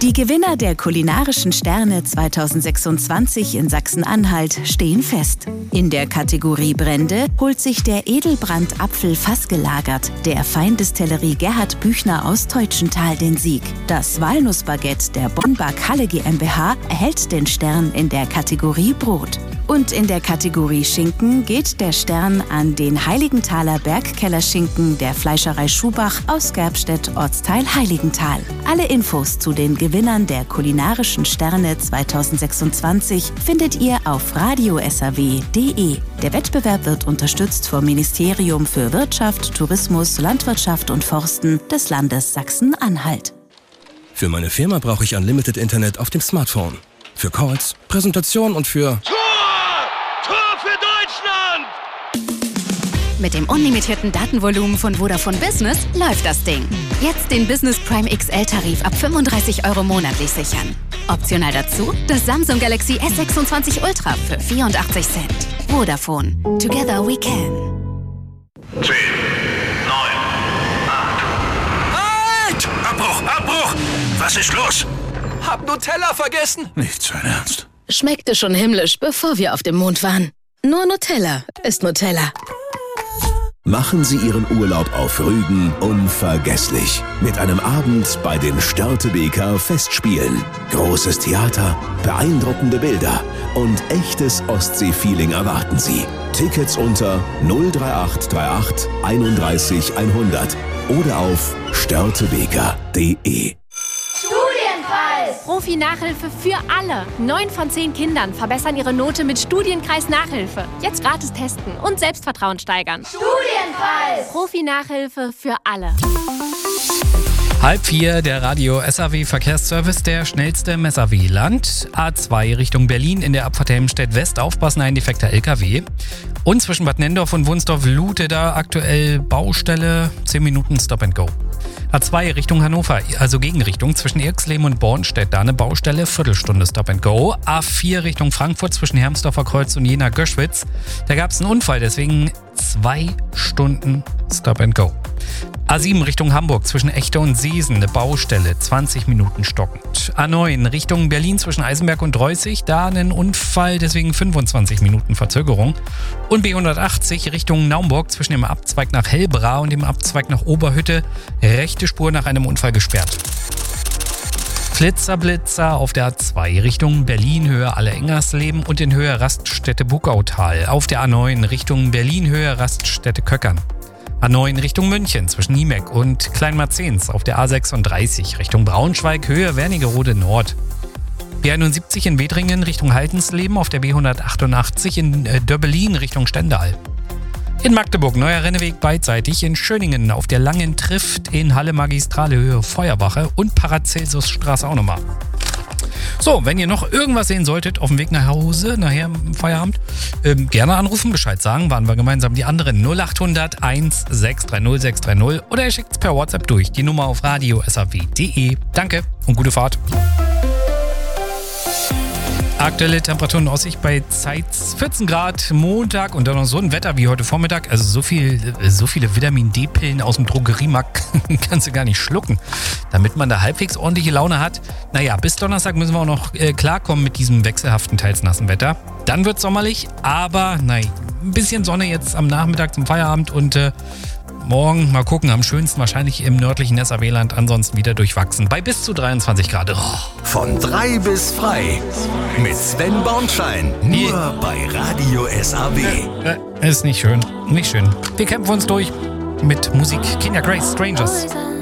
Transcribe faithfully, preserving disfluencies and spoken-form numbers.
Die Gewinner der kulinarischen Sterne zweitausendsechsundzwanzig in Sachsen-Anhalt stehen fest. In der Kategorie Brände holt sich der Edelbrand Apfel fassgelagert der Feindistillerie Gerhard Büchner aus Teutschenthal den Sieg. Das Walnussbaguette der Bonn-Back Halle GmbH erhält den Stern in der Kategorie Brot. Und in der Kategorie Schinken geht der Stern an den Heiligenthaler Bergkellerschinken der Fleischerei Schubach aus Gerbstedt, Ortsteil Heiligenthal. Alle Infos zu den Gewinnern der kulinarischen Sterne zweitausendsechsundzwanzig findet ihr auf radio s a w punkt d e. Der Wettbewerb wird unterstützt vom Ministerium für Wirtschaft, Tourismus, Landwirtschaft und Forsten des Landes Sachsen-Anhalt. Für meine Firma brauche ich Unlimited Internet auf dem Smartphone. Für Calls, Präsentation und für... Mit dem unlimitierten Datenvolumen von Vodafone Business läuft das Ding. Jetzt den Business Prime X L-Tarif ab fünfunddreißig Euro monatlich sichern. Optional dazu das Samsung Galaxy S sechsundzwanzig Ultra für vierundachtzig Cent. Vodafone. Together we can. zehn, neun, acht. Halt! Abbruch! Abbruch! Was ist los? Hab Nutella vergessen. Nicht sein Ernst. Schmeckte schon himmlisch, bevor wir auf dem Mond waren. Nur Nutella ist Nutella. Machen Sie Ihren Urlaub auf Rügen unvergesslich. Mit einem Abend bei den Störtebeker Festspielen. Großes Theater, beeindruckende Bilder und echtes Ostsee-Feeling erwarten Sie. Tickets unter null drei acht drei acht einunddreißig hundert oder auf störtebeker punkt d e. Profi-Nachhilfe für alle. Neun von zehn Kindern verbessern ihre Note mit Studienkreis Nachhilfe. Jetzt gratis testen und Selbstvertrauen steigern. Studienpreis! Profi-Nachhilfe für alle. Halb vier, der Radio S A W Verkehrsservice, der schnellste im S A W-Land. A zwei Richtung Berlin in der Abfahrt Helmstedt West. Aufpassen, ein defekter L K W. Und zwischen Bad Nendorf und Wunsdorf-Lute da aktuell Baustelle. zehn Minuten Stop and Go. A zwei Richtung Hannover, also Gegenrichtung zwischen Irxleben und Bornstedt, da eine Baustelle, Viertelstunde Stop and Go. A vier Richtung Frankfurt zwischen Hermsdorfer Kreuz und Jena-Göschwitz, da gab es einen Unfall, deswegen zwei Stunden Stop and Go. A sieben Richtung Hamburg zwischen Echte und Seesen, eine Baustelle, zwanzig Minuten stockend. A neun Richtung Berlin zwischen Eisenberg und Dreußig, da einen Unfall, deswegen fünfundzwanzig Minuten Verzögerung. Und B hundertachtzig Richtung Naumburg zwischen dem Abzweig nach Hellbra und dem Abzweig nach Oberhütte, rechte Spur nach einem Unfall gesperrt. Flitzer, Blitzer auf der A zwei Richtung Berlin, Höhe Alle-Engersleben und in Höhe Raststätte Buckautal. Auf der A neun Richtung Berlin, Höhe Raststätte Köckern. A neun Richtung München zwischen Niemeck und Kleinmarzens auf der A sechsunddreißig Richtung Braunschweig, Höhe Wernigerode Nord. B einundsiebzig in Wedringen Richtung Haltensleben auf der B hundertachtundachtzig in Döbbelin Richtung Stendal. In Magdeburg neuer Rennweg beidseitig, in Schöningen auf der Langen Trift, in Halle Magistrale Höhe Feuerwache und Paracelsusstraße auch nochmal. So, wenn ihr noch irgendwas sehen solltet auf dem Weg nach Hause, nachher im Feierabend, ähm, gerne anrufen, Bescheid sagen, waren wir gemeinsam die anderen null achthundert eins sechs drei null sechs drei null oder ihr schickt es per WhatsApp durch, die Nummer auf radio s a w punkt d e. Danke und gute Fahrt. Aktuelle Temperaturen Aussicht bei Zeitz vierzehn Grad, Montag und dann noch so ein Wetter wie heute Vormittag. Also so viel, so viele Vitamin-D-Pillen aus dem Drogeriemarkt kannst du gar nicht schlucken, damit man da halbwegs ordentliche Laune hat. Naja, bis Donnerstag müssen wir auch noch äh, klarkommen mit diesem wechselhaften, teils nassen Wetter. Dann wird es sommerlich, aber nein, ein bisschen Sonne jetzt am Nachmittag zum Feierabend und äh, morgen mal gucken, am schönsten wahrscheinlich im nördlichen S A W-Land, ansonsten wieder durchwachsen. Bei bis zu dreiundzwanzig Grad. Oh. Von drei bis frei. Mit Sven Bornschein. Nur yeah. Bei Radio S A W. Äh, ist nicht schön. Nicht schön. Wir kämpfen uns durch mit Musik. Kenya Grace, Strangers.